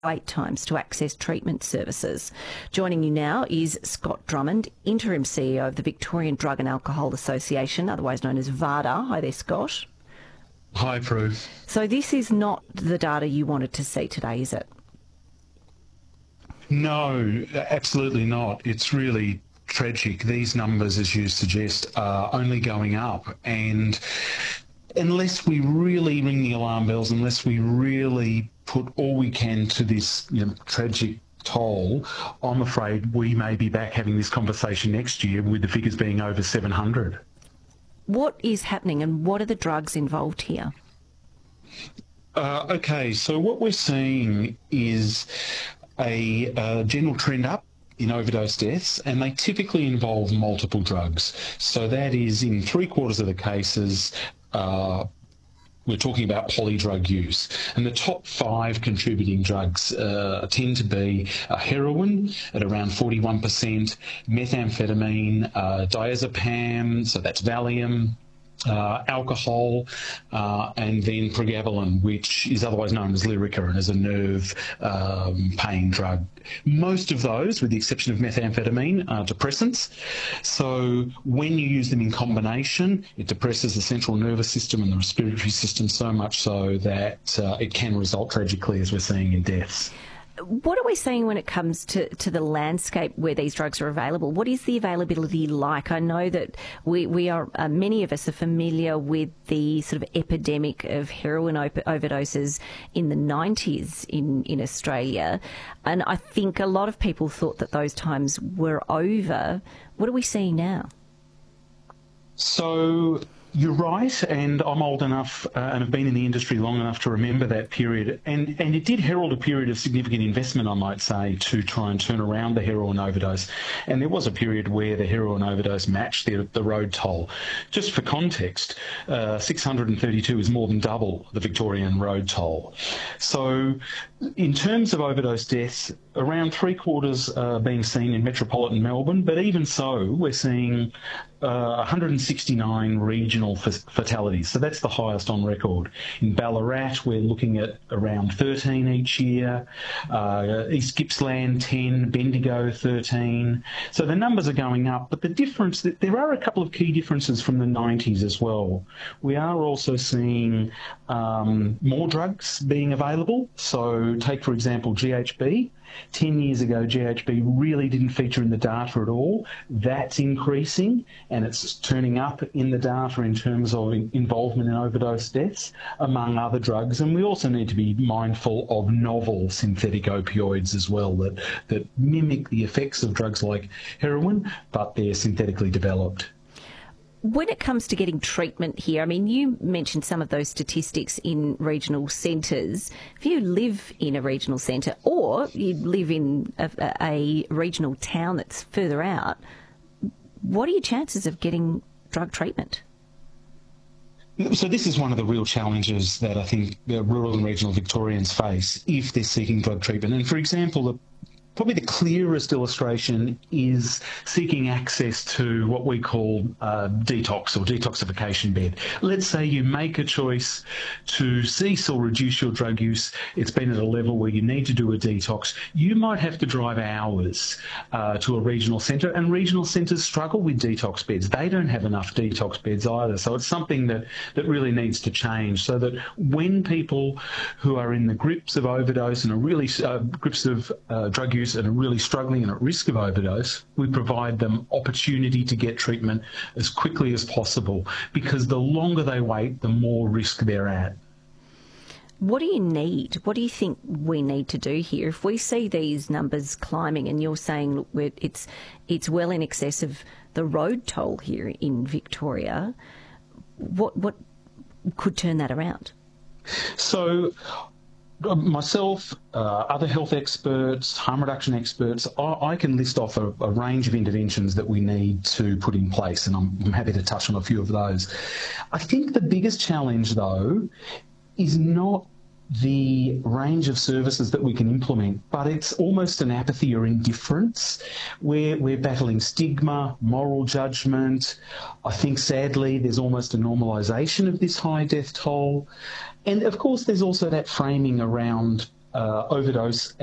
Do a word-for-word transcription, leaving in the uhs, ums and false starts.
wait times to access treatment services. Joining you now is Scott Drummond, Interim C E O of the Victorian Drug and Alcohol Association, otherwise known as VADA. Hi there, Scott. Hi, Prue. So this is not the data you wanted to see today, is it? No, absolutely not. It's really tragic. These numbers, as you suggest, are only going up. And unless we really ring the alarm bells, unless we really put all we can to this, you know, tragic toll, I'm afraid we may be back having this conversation next year with the figures being over seven hundred. What is happening and what are the drugs involved here? Uh, okay, so what we're seeing is a uh, general trend up in overdose deaths, and they typically involve multiple drugs. So that is, in three quarters of the cases, uh, we're talking about polydrug use. And the top five contributing drugs uh, tend to be uh, heroin at around forty-one percent, methamphetamine, uh, diazepam, so that's Valium, Uh, alcohol, uh, and then pregabalin, which is otherwise known as Lyrica and is a nerve um, pain drug. Most of those, with the exception of methamphetamine, are depressants. So when you use them in combination, it depresses the central nervous system and the respiratory system so much so that uh, it can result tragically, as we're seeing, in deaths. What are we seeing when it comes to, to the landscape where these drugs are available? What is the availability like? I know that we, we are, uh, many of us are familiar with the sort of epidemic of heroin op- overdoses in the nineties in, in Australia. And I think a lot of people thought that those times were over. What are we seeing now? So you're right, and I'm old enough uh, and have been in the industry long enough to remember that period. And, and it did herald a period of significant investment, I might say, to try and turn around the heroin overdose. And there was a period where the heroin overdose matched the, the road toll. Just for context, uh, six hundred thirty-two is more than double the Victorian road toll. So in terms of overdose deaths, around three quarters are being seen in metropolitan Melbourne, but even so, we're seeing uh, one hundred sixty-nine regional f- fatalities. So that's the highest on record. In Ballarat, we're looking at around thirteen each year. Uh, East Gippsland, ten. Bendigo, thirteen. So the numbers are going up, but the difference, there are a couple of key differences from the nineties as well. We are also seeing um, more drugs being available. So take, for example, G H B. Ten years ago, G H B really didn't feature in the data at all. That's increasing, and it's turning up in the data in terms of involvement in overdose deaths, among other drugs. And we also need to be mindful of novel synthetic opioids as well that, that mimic the effects of drugs like heroin, but they're synthetically developed. When it comes to getting treatment here, I mean, you mentioned some of those statistics in regional centres. If you live in a regional centre or you live in a, a regional town that's further out, what are your chances of getting drug treatment? So this is one of the real challenges that I think the rural and regional Victorians face if they're seeking drug treatment. And for example, the Probably the clearest illustration is seeking access to what we call uh, detox or detoxification bed. Let's say you make a choice to cease or reduce your drug use. It's been at a level where you need to do a detox. You might have to drive hours uh, to a regional centre, and regional centres struggle with detox beds. They don't have enough detox beds either. So it's something that, that really needs to change so that when people who are in the grips of overdose and are really uh, grips of uh, drug use and are really struggling and at risk of overdose, we provide them opportunity to get treatment as quickly as possible, because the longer they wait, the more risk they're at. What do you need? What do you think we need to do here? If we see these numbers climbing and you're saying, look, we're, it's, it's well in excess of the road toll here in Victoria, what, what could turn that around? So myself, uh, other health experts, harm reduction experts, I, I can list off a, a range of interventions that we need to put in place, and I'm, I'm happy to touch on a few of those. I think the biggest challenge, though, is not the range of services that we can implement, but it's almost an apathy or indifference where we're battling stigma, moral judgment. I think sadly there's almost a normalisation of this high death toll. And of course there's also that framing around uh, overdose